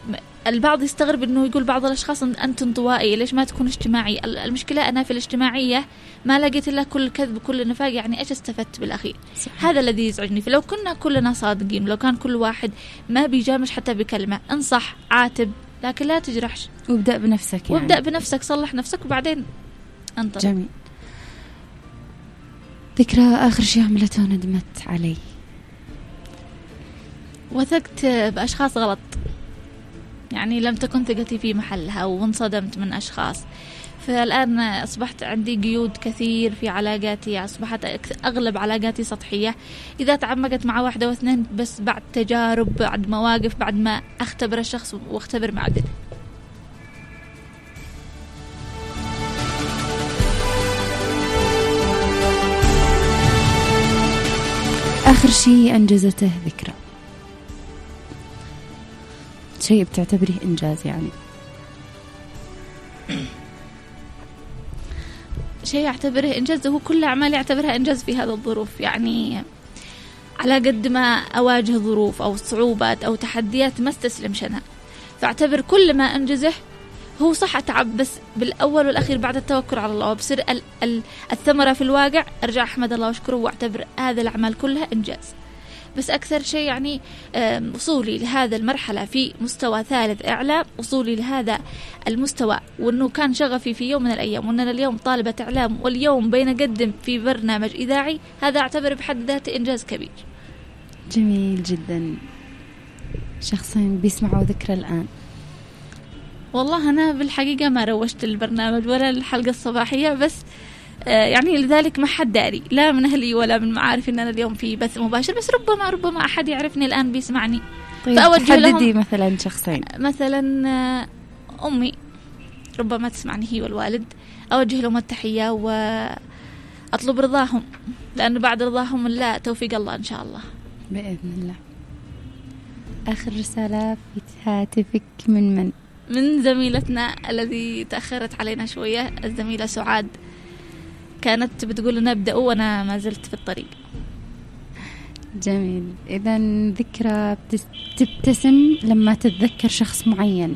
البعض يستغرب إنه يقول بعض الأشخاص أنت انطوائي ليش ما تكون اجتماعي. المشكلة أنا في الاجتماعية ما لقيت إلا كل كذب كل نفاق، يعني إيش استفدت بالأخير؟ صحيح. هذا الذي يزعجني. فلو كنا كلنا صادقين، لو كان كل واحد ما بيجامش حتى بكلمة، انصح عاتب لكن لا تجرحش، وابدأ بنفسك يعني. وابدأ بنفسك، صلح نفسك وبعدين انطلق. جميل. ذكرى آخر شيء عملته ندمت عليه؟ وثقت بأشخاص غلط، يعني لم تكن ثقتي في محلها وانصدمت من أشخاص. فالآن أصبحت عندي قيود كثير في علاقاتي، أصبحت أغلب علاقاتي سطحية. إذا تعمقت مع واحدة واثنين بس بعد تجارب، بعد مواقف، بعد ما أختبر الشخص واختبر معدل. آخر شيء أنجزته ذكرى، شيء بتعتبره إنجاز يعني؟ شيء أعتبره إنجاز هو كل أعمال يعتبرها إنجاز في هذا الظروف. يعني على قد ما أواجه ظروف أو صعوبات أو تحديات ما استسلمش أنا، فأعتبر كل ما أنجزه هو صح أتعب، بس بالأول والأخير بعد التوكل على الله وبصير الثمرة في الواقع أرجع أحمد الله وأشكره وأعتبر هذا الأعمال كلها إنجاز. بس أكثر شيء يعني وصولي لهذا المرحلة في مستوى ثالث إعلام، وصولي لهذا المستوى، وأنه كان شغفي في يوم من الأيام، وأننا اليوم طالبة إعلام واليوم بين قدم في برنامج إذاعي، هذا أعتبر بحد ذاته إنجاز كبير. جميل جدا. شخصين بيسمعوا ذكرى الآن؟ والله أنا بالحقيقة ما روشت البرنامج ولا الحلقة الصباحية، بس يعني لذلك ما حد داري لا من أهلي ولا من معارفي أن أنا اليوم في بث مباشر، بس ربما أحد يعرفني الآن بيسمعني. طيب تحددي مثلا شخصين. مثلا أمي ربما تسمعني هي والوالد، أوجه لهم التحية وأطلب رضاهم، لأنه بعد رضاهم لا توفيق الله إن شاء الله بإذن الله. آخر رسالة في هاتفك من زميلتنا الذي تأخرت علينا شوية، الزميلة سعاد، كانت بتقول لنا ابدأوا وأنا ما زلت في الطريق. جميل. إذن ذكرى تبتسم لما تتذكر شخص معين؟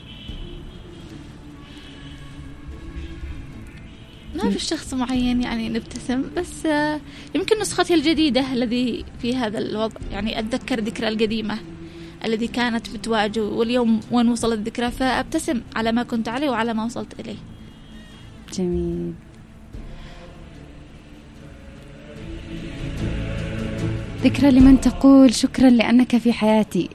ما في شخص معين يعني نبتسم، بس يمكن نسختي الجديدة الذي في هذا الوضع، يعني أتذكر ذكرى القديمة الذي كانت بتواجه واليوم وين وصلت الذكرى، فأبتسم على ما كنت عليه وعلى ما وصلت إليه. جميل. ذكرى لمن تقول شكرا لأنك في حياتي؟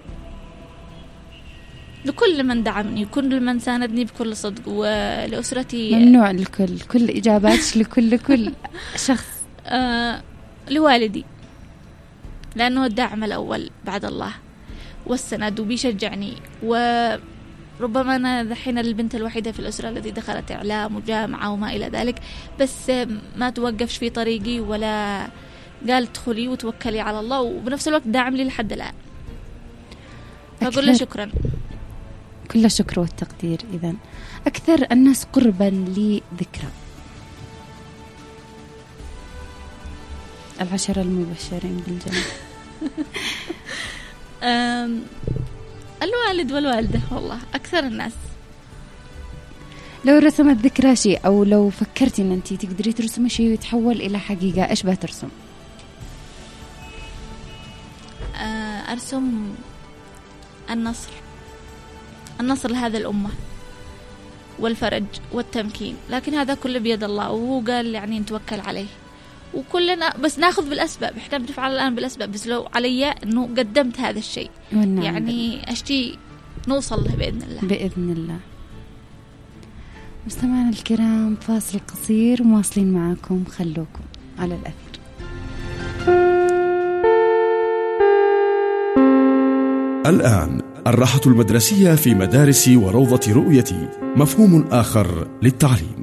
لكل من دعمني، كل من ساندني بكل صدق، ولأسرتي. ممنوع الكل، كل إجاباتش لكل شخص. لوالدي، لأنه الداعم الأول بعد الله والسند وبيشجعني، وربما أنا دحين البنت الوحيدة في الأسرة التي دخلت إعلام وجامعة وما إلى ذلك، بس ما توقفش في طريقي ولا قال ادخلي وتوكلي على الله، وبنفس الوقت داعم لي لحد الآن. فأقول له شكرا. كل الشكر والتقدير. إذن أكثر الناس قربا لذكرى؟ 10 المبشرين بالجنة. الوالد والوالدة، والله أكثر الناس. لو رسمت ذكرى شيء، أو لو فكرتي أن أنت تقدري ترسمي شيء ويتحول إلى حقيقة، إيش بترسم؟ أرسم النصر لهذا الأمة والفرج والتمكين، لكن هذا كله بيد الله، وهو قال يعني نتوكل عليه، وكلنا بس ناخذ بالأسباب. إحنا بنفعل الآن بالأسباب، بس لو علي أنه قدمت هذا الشيء يعني أشتي نوصل له بإذن الله. مستمعنا الكرام، فاصل قصير ومواصلين معكم، خلوكم على الأثر. الآن الراحة المدرسية في مدارس وروضة رؤيتي، مفهوم آخر للتعليم.